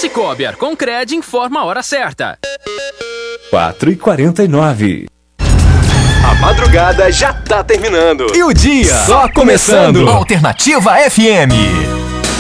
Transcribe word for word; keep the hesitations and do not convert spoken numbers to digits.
Cicobi Arconcred informa a hora certa. quatro e quarenta e nove. A madrugada já tá terminando. E o dia só começando. Alternativa F M.